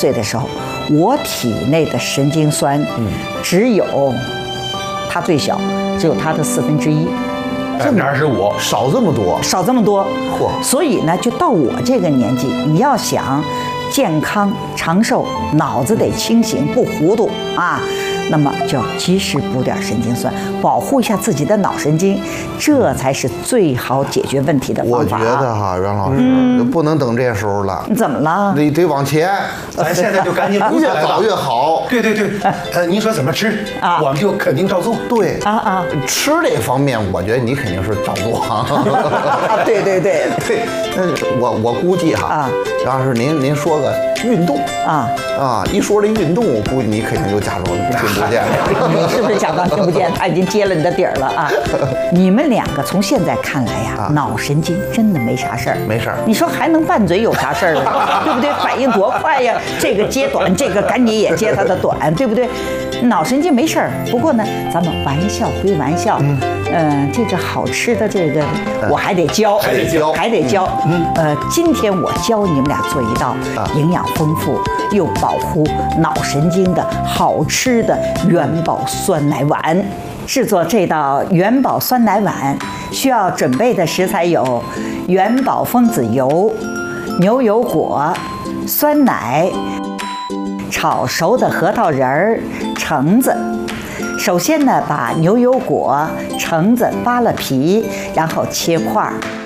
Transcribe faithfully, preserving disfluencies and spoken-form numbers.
岁的时候，我体内的神经酸，嗯，只有它最小，只有它的四分之一。 百分之二十五， 少这么多， 少这么多， 嚯！ 所以呢，就到我这个年纪，你要想健康长寿，脑子得清醒，不糊涂啊，那么就要及时补点神经酸，保护一下自己的脑神经，这才是最好解决问题的我方法。 觉得哈，袁老师、 嗯、 不能等这时候了。 怎么了？ 得得往前， 咱现在就赶紧补起来吧， 越早越好。 对对对，呃，您说怎么吃啊，我们就肯定照做。 对啊啊， 吃这方面，我觉得你肯定是照做。 啊，对对对对，但是我我估计哈，啊，要是您您说个运动啊啊，一说这运动，我估计你肯定就假装听不见了。 你是不是假装听不见？他已经揭了你的底儿了啊！你们两个从现在看来呀、啊，脑神经真的没啥事儿， 没事儿。 你说还能拌嘴有啥事儿啊？对不对？反应多快呀！这个接短，这个赶紧也接它的短，对不对？脑神经没事儿。不过呢，咱们玩笑归玩笑，嗯，呃，这个好吃的这个我还得教， 还得教， 还得教。嗯，呃，今天我教你们俩做一道营养丰富又保护脑神经的好吃的元宝酸奶碗。制作这道元宝酸奶碗需要准备的食材有元宝蜂子油、牛油果、酸奶、炒熟的核桃仁儿、橙子。首先呢，把牛油果、橙子扒了皮，然后切块儿。